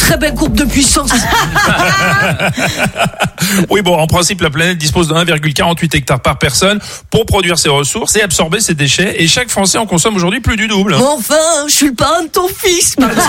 très belle courbe de puissance. Oui, bon, en principe, la planète dispose de 1,48 hectares par personne pour produire ses ressources et absorber ses déchets. Et chaque Français en consomme aujourd'hui plus du double. Enfin, je suis le parrain de ton fils. Pardon,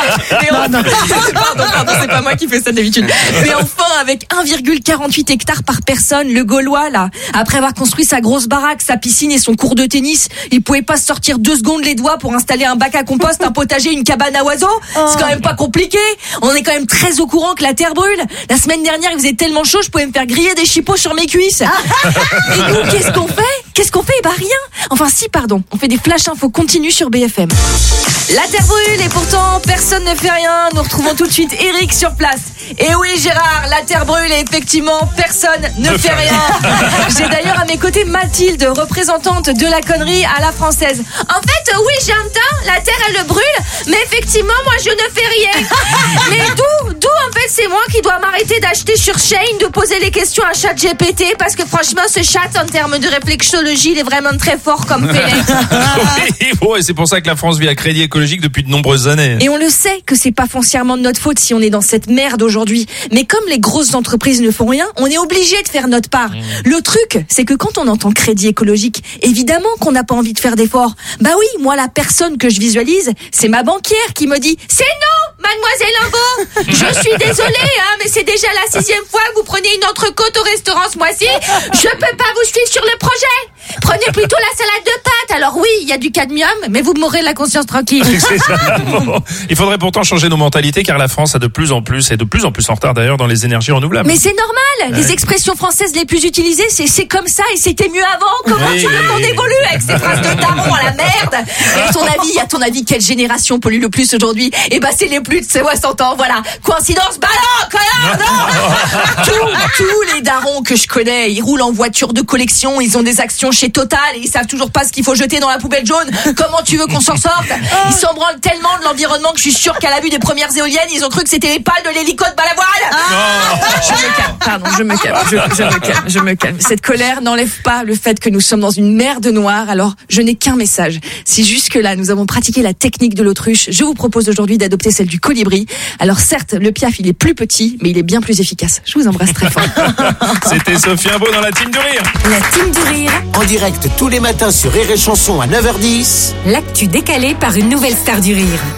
c'est pas moi qui fais ça d'habitude. Mais enfin, avec 1,48 hectares par personne, le Gaulois, là, après avoir construit sa grosse baraque, sa piscine et son court de tennis, il pouvait pas se sortir 2 secondes les doigts pour installer un bac à compost, un potager, une cabane à oiseaux. C'est quand même pas compliqué. On est quand même très au courant que la terre brûle. La semaine dernière, il faisait tellement chaud, je pouvais me faire griller des chipots sur mes cuisses. Et nous, qu'est-ce qu'on fait? Eh ben rien. Enfin si, pardon. On fait des flash infos continus sur BFM. La terre brûle et pourtant personne ne fait rien. Nous retrouvons tout de suite Eric sur place. Et oui Gérard, la terre brûle et effectivement personne ne fait rien. J'ai d'ailleurs à mes côtés Mathilde, représentante de la connerie à la française. En fait, oui j'entends, la terre elle brûle, mais effectivement moi je ne fais rien. Mais d'où en fait c'est moi qui dois m'arrêter d'acheter sur Shein, de poser les questions à ChatGPT, parce que franchement ce chat en termes de réflexologie il est vraiment très fort comme Pélé. Oui, bon, et c'est pour ça que la France vit à crédit écologique depuis de nombreuses années. Et on le sait que c'est pas foncièrement de notre faute si on est dans cette merde aujourd'hui. Mais comme les grosses entreprises ne font rien, on est obligé de faire notre part. Le truc, c'est que quand on entend crédit écologique, évidemment qu'on n'a pas envie de faire d'efforts. Bah oui, moi la personne que je visualise, c'est ma banquière qui me dit « C'est non, mademoiselle Lambeau, je suis désolée, mais c'est déjà la 6e fois que vous prenez une entrecôte au restaurant ce mois-ci. Je peux pas vous suivre sur le projet. Prenez plutôt la salade de pâtes. Alors oui, il y a du cadmium, mais vous m'aurez la conscience tranquille. » C'est ça. Bon. Il faudrait pourtant changer nos mentalités car la France a de plus en plus en retard d'ailleurs dans les énergies renouvelables. Mais c'est normal. Les expressions françaises les plus utilisées, c'est comme ça et c'était mieux avant. Comment tu veux qu'on évolue avec ces phrases de daron à la merde? Et à ton avis, quelle génération pollue le plus aujourd'hui? Eh ben, c'est les plus de 60 ans, voilà. Coïncidence? Bah non, connard, non! Tous les darons que je connais, ils roulent en voiture de collection, ils ont des actions chez Total et ils savent toujours pas ce qu'il faut jeter dans la poubelle jaune. Comment tu veux qu'on s'en sorte? Ils s'en branlent tellement de l'environnement que je suis sûre qu'à la vue des premières éoliennes, ils ont cru que c'était les pales de l'hélico de Balavoine. Je me calme. Cette colère n'enlève pas le fait que nous sommes dans une merde noire, alors je n'ai qu'un message. Si jusque-là nous avons pratiqué la technique de l'autruche, je vous propose aujourd'hui d'adopter celle du colibri. Alors certes, le piaf il est plus petit, mais il est bien plus efficace. Je vous embrasse très fort. C'était Sophie Imbeau dans la Team du Rire. La Team du Rire. En direct tous les matins sur Rire et Chanson à 9h10. L'actu décalée par une nouvelle star du rire.